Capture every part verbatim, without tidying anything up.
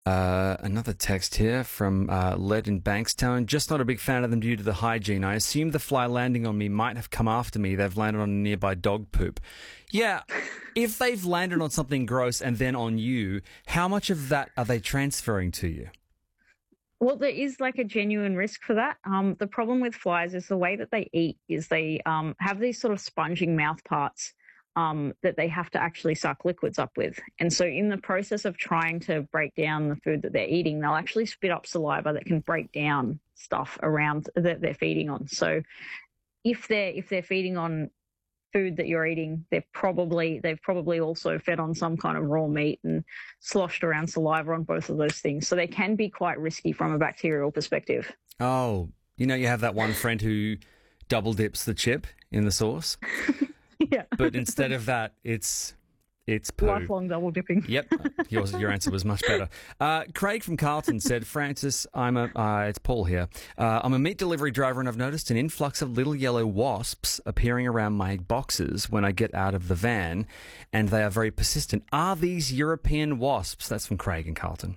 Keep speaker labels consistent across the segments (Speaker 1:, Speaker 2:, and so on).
Speaker 1: Uh, another text here from uh, Led in Bankstown. Just not a big fan of them due to the hygiene. I assume the fly landing on me might have come after me. They've landed on nearby dog poop. Yeah, if they've landed on something gross and then on you, how much of that are they transferring to you?
Speaker 2: Well, there is like a genuine risk for that. Um, the problem with flies is the way that they eat is they um, have these sort of sponging mouth parts um, that they have to actually suck liquids up with. And so in the process of trying to break down the food that they're eating, they'll actually spit up saliva that can break down stuff around that they're feeding on. So if they're if they're feeding on food that you're eating, they're probably they've probably also fed on some kind of raw meat and sloshed around saliva on both of those things. So they can be quite risky from a bacterial perspective.
Speaker 1: Oh, you know, you have that one friend who double dips the chip in the sauce,
Speaker 2: Yeah.
Speaker 1: but instead of that, it's it's poo.
Speaker 2: Lifelong double dipping.
Speaker 1: Yep, yours, your answer was much better. Uh, Craig from Carlton said, Francis, I'm a, uh, it's Paul here. Uh, I'm a meat delivery driver and I've noticed an influx of little yellow wasps appearing around my boxes when I get out of the van, and they are very persistent. Are these European wasps? That's from Craig in Carlton.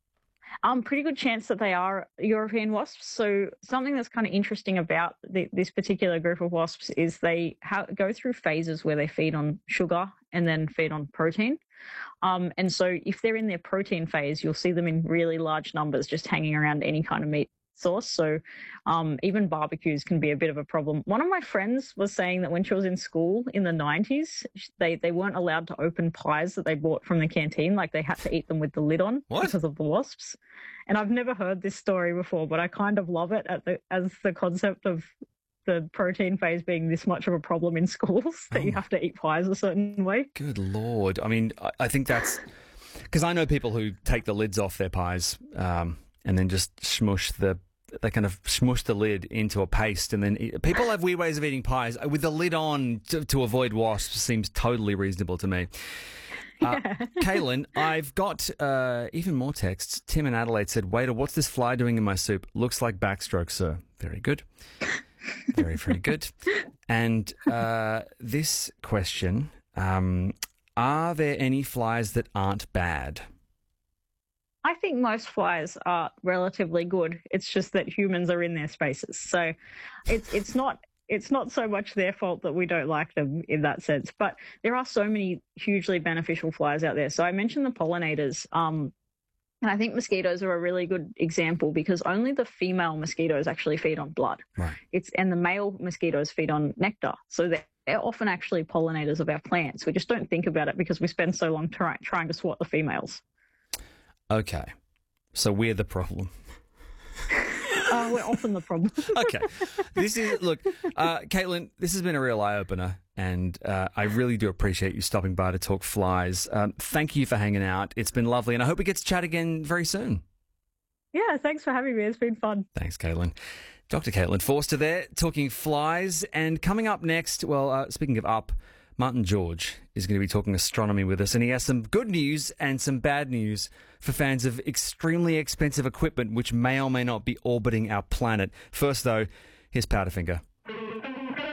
Speaker 2: Um, pretty good chance that they are European wasps. So something that's kind of interesting about the, this particular group of wasps is they ha- go through phases where they feed on sugar and then feed on protein. Um, and so if they're in their protein phase, you'll see them in really large numbers just hanging around any kind of meat source. So um, even barbecues can be a bit of a problem. One of my friends was saying that when she was in school in the nineties, they, they weren't allowed to open pies that they bought from the canteen. Like they had to eat them with the lid on
Speaker 1: What?
Speaker 2: because of the wasps. And I've never heard this story before, but I kind of love it at the, as the concept of the protein phase being this much of a problem in schools that
Speaker 1: Oh.
Speaker 2: you have to eat pies a certain way.
Speaker 1: Good Lord. I mean, I, I think that's... Because I know people who take the lids off their pies um, and then just smush the... They kind of smush the lid into a paste and then eat. People have weird ways of eating pies. With the lid on to, to avoid wasps seems totally reasonable to me. Uh, Kaylin, I've got uh, even more texts. Tim in Adelaide said, waiter, what's this fly doing in my soup? Looks like backstroke, sir. Very good. Very, very good. And uh, this question, um, are there any flies that aren't bad?
Speaker 2: I think most flies are relatively good. It's just that humans are in their spaces. So it's it's not it's not so much their fault that we don't like them in that sense. But there are so many hugely beneficial flies out there. So I mentioned the pollinators. Um, and I think mosquitoes are a really good example because only the female mosquitoes actually feed on blood.
Speaker 1: Right.
Speaker 2: It's and the male mosquitoes feed on nectar. So they're, they're often actually pollinators of our plants. We just don't think about it because we spend so long try, trying to swat the females.
Speaker 1: Okay. So we're the problem.
Speaker 2: Uh, we're often the problem.
Speaker 1: Okay. This is, look, uh, Caitlin, this has been a real eye-opener, and uh, I really do appreciate you stopping by to talk flies. Um, thank you for hanging out. It's been lovely, and I hope we get to chat again very soon.
Speaker 2: Yeah, thanks for having me. It's been fun.
Speaker 1: Thanks, Caitlin. Doctor Caitlin Forster there, talking flies. And coming up next, well, uh, speaking of up, Martin George is going to be talking astronomy with us, and he has some good news and some bad news for fans of extremely expensive equipment which may or may not be orbiting our planet. First, though, here's Powderfinger.